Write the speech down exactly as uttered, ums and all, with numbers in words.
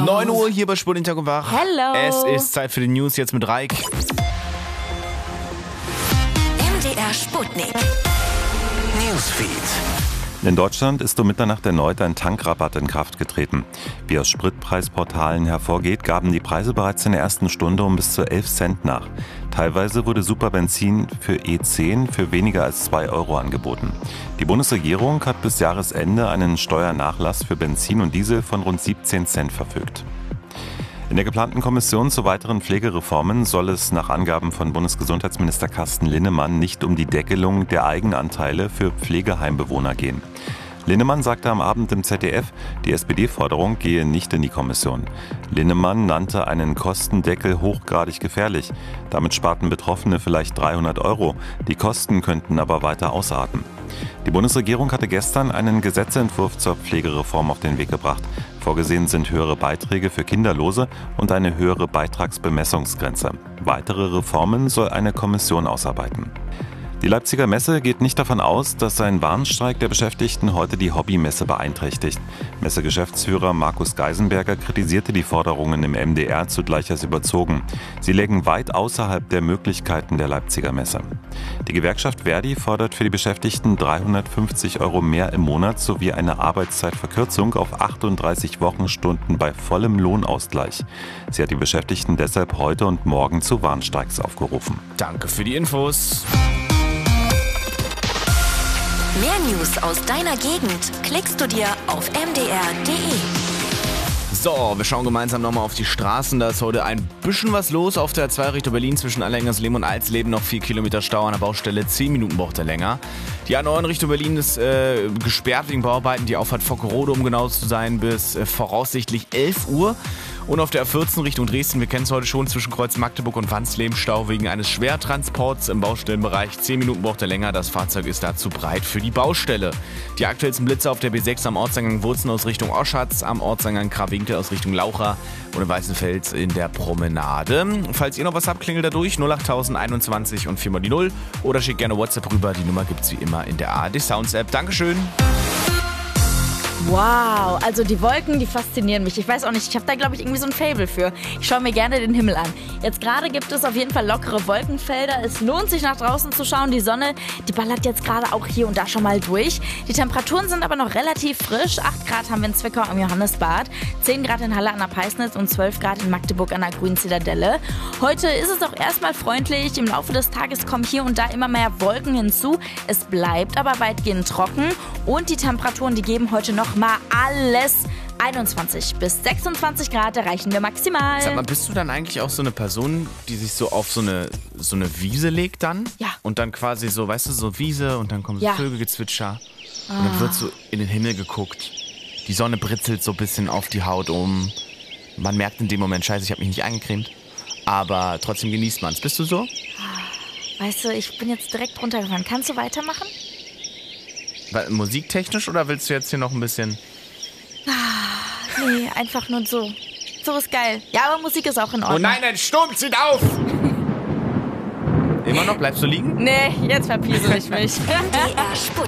neun Uhr hier bei Sputnik Tag und Wach. Hello. Es ist Zeit für die News jetzt mit Reik. M D R Sputnik. Newsfeed. In Deutschland ist um Mitternacht erneut ein Tankrabatt in Kraft getreten. Wie aus Spritpreisportalen hervorgeht, gaben die Preise bereits in der ersten Stunde um bis zu elf Cent nach. Teilweise wurde Superbenzin für E zehn für weniger als zwei Euro angeboten. Die Bundesregierung hat bis Jahresende einen Steuernachlass für Benzin und Diesel von rund siebzehn Cent verfügt. In der geplanten Kommission zu weiteren Pflegereformen soll es nach Angaben von Bundesgesundheitsminister Carsten Linnemann nicht um die Deckelung der Eigenanteile für Pflegeheimbewohner gehen. Linnemann sagte am Abend im Z D F, die S P D-Forderung gehe nicht in die Kommission. Linnemann nannte einen Kostendeckel hochgradig gefährlich. Damit sparten Betroffene vielleicht dreihundert Euro. Die Kosten könnten aber weiter ausarten. Die Bundesregierung hatte gestern einen Gesetzentwurf zur Pflegereform auf den Weg gebracht. Vorgesehen sind höhere Beiträge für Kinderlose und eine höhere Beitragsbemessungsgrenze. Weitere Reformen soll eine Kommission ausarbeiten. Die Leipziger Messe geht nicht davon aus, dass ein Warnstreik der Beschäftigten heute die Hobbymesse beeinträchtigt. Messegeschäftsführer Markus Geisenberger kritisierte die Forderungen im M D R zugleich als überzogen. Sie lägen weit außerhalb der Möglichkeiten der Leipziger Messe. Die Gewerkschaft Verdi fordert für die Beschäftigten dreihundertfünfzig Euro mehr im Monat sowie eine Arbeitszeitverkürzung auf achtunddreißig Wochenstunden bei vollem Lohnausgleich. Sie hat die Beschäftigten deshalb heute und morgen zu Warnstreiks aufgerufen. Danke für die Infos. Mehr News aus deiner Gegend klickst du dir auf m d r punkt d e. So, wir schauen gemeinsam nochmal auf die Straßen. Da ist heute ein bisschen was los auf der zwei Richtung Berlin zwischen Allerlängersleben und Alsleben. Noch vier Kilometer Stau an der Baustelle, zehn Minuten braucht er länger. Die A neun Richtung Berlin ist äh, gesperrt wegen Bauarbeiten. Die Auffahrt Vockerode, um genau zu sein, bis äh, voraussichtlich elf Uhr. Und auf der A vierzehn Richtung Dresden, wir kennen es heute schon, zwischen Kreuz Magdeburg und Wansleben, Stau wegen eines Schwertransports im Baustellenbereich. zehn Minuten braucht er länger, das Fahrzeug ist da zu breit für die Baustelle. Die aktuellsten Blitze auf der B sechs am Ortseingang Wurzen aus Richtung Oschatz, am Ortseingang Krawinkel aus Richtung Laucha und in Weißenfels in der Promenade. Falls ihr noch was habt, klingelt da durch null acht einundzwanzig und viermal die null oder schickt gerne WhatsApp rüber. Die Nummer gibt's wie immer in der A R D Sounds App. Dankeschön. Wow, also die Wolken, die faszinieren mich. Ich weiß auch nicht, ich habe da, glaube ich, irgendwie so ein Faible für. Ich schaue mir gerne den Himmel an. Jetzt gerade gibt es auf jeden Fall lockere Wolkenfelder. Es lohnt sich, nach draußen zu schauen. Die Sonne, die ballert jetzt gerade auch hier und da schon mal durch. Die Temperaturen sind aber noch relativ frisch. acht Grad haben wir in Zwickau am Johannesbad, zehn Grad in Halle an der Peisnitz und zwölf Grad in Magdeburg an der Grünen Zitadelle. Heute ist es auch erstmal freundlich. Im Laufe des Tages kommen hier und da immer mehr Wolken hinzu. Es bleibt aber weitgehend trocken und die Temperaturen, die geben heute noch mal alles. einundzwanzig bis sechsundzwanzig Grad erreichen wir maximal. Sag mal, bist du dann eigentlich auch so eine Person, die sich so auf so eine, so eine Wiese legt dann? Ja. Und dann quasi so, weißt du, so Wiese und dann kommt so Ja. Vögelgezwitscher. Ah. Und dann wird so in den Himmel geguckt. Die Sonne britzelt so ein bisschen auf die Haut um. Man merkt in dem Moment, scheiße, ich habe mich nicht eingecremt. Aber trotzdem genießt man es. Bist du so? Weißt du, ich bin jetzt direkt runtergefahren. Kannst du weitermachen? Weil, musiktechnisch oder willst du jetzt hier noch ein bisschen... Nee, einfach nur so. So ist geil. Ja, aber Musik ist auch in Ordnung. Oh nein, ein Sturm zieht auf! Immer noch? Bleibst du liegen? Nee, jetzt verpiesel ich mich. M D R Sputnik.